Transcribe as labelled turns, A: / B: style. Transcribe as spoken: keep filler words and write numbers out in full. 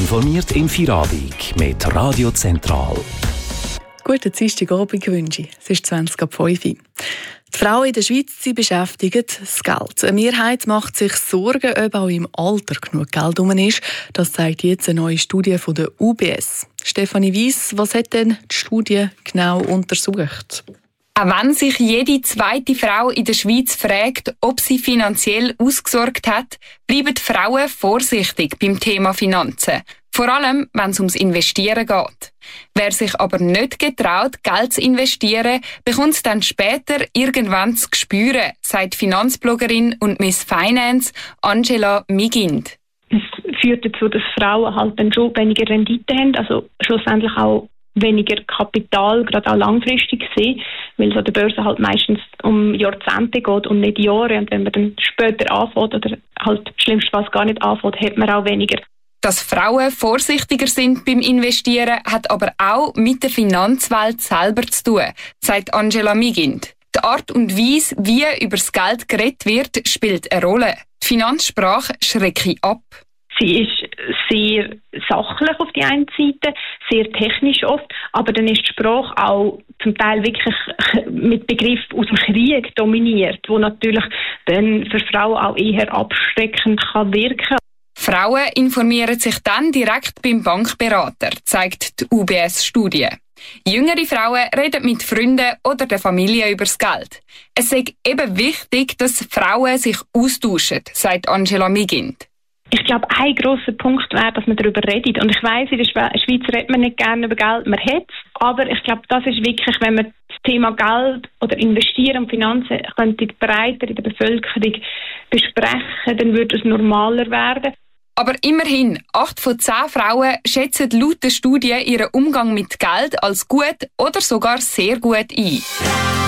A: informiert im Feierabend mit Radio Zentral.
B: Guten Dienstagabend wünsche ich. Es ist zwanzig ab fünf. Die Frauen in der Schweiz sie beschäftigen das Geld. Eine Mehrheit macht sich Sorgen, ob auch im Alter genug Geld herum ist. Das zeigt jetzt eine neue Studie von der U B S. Stefanie Weiss, was hat denn die Studie genau untersucht?
C: Auch wenn sich jede zweite Frau in der Schweiz fragt, ob sie finanziell ausgesorgt hat, bleiben Frauen vorsichtig beim Thema Finanzen. Vor allem, wenn es ums Investieren geht. Wer sich aber nicht getraut, Geld zu investieren, bekommt es dann später irgendwann zu spüren, sagt Finanzbloggerin und Miss Finance Angela Migind.
D: Es führt dazu, dass Frauen halt dann schon weniger Rendite haben, also schlussendlich auch weniger Kapital, gerade auch langfristig sehen, weil es an der Börse halt meistens um Jahrzehnte geht und nicht Jahre. Und wenn man dann später anfängt oder halt schlimmstenfalls gar nicht anfängt, hat man auch weniger.
C: Dass Frauen vorsichtiger sind beim Investieren, hat aber auch mit der Finanzwelt selber zu tun, sagt Angela Migind. Die Art und Weise, wie über das Geld geredet wird, spielt eine Rolle. Die Finanzsprache schrecke ab.
D: Sie ist sehr sachlich auf die einen Seite, sehr technisch oft, aber dann ist die Sprache auch zum Teil wirklich mit Begriffen aus dem Krieg dominiert, wo natürlich dann für Frauen auch eher abschreckend kann wirken.
C: Frauen informieren sich dann direkt beim Bankberater, zeigt die U B S-Studie. Jüngere Frauen reden mit Freunden oder der Familie über das Geld. Es ist eben wichtig, dass Frauen sich austauschen, sagt Angela Migind.
D: Ich glaube, ein grosser Punkt wäre, dass man darüber redet. Und ich weiss, in der Schweiz redet man nicht gerne über Geld, man hat es. Aber ich glaube, das ist wirklich, wenn man das Thema Geld oder Investieren und Finanzen könnte breiter in der Bevölkerung besprechen, dann würde es normaler werden.
C: Aber immerhin, acht von zehn Frauen schätzen laut der Studie ihren Umgang mit Geld als gut oder sogar sehr gut ein.